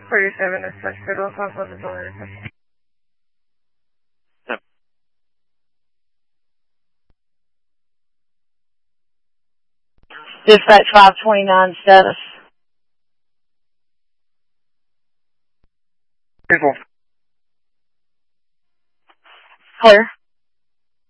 47 dispatch, Federal Southwest Auxiliary dispatch. Yep. Dispatch 529 status. Equal. Clear.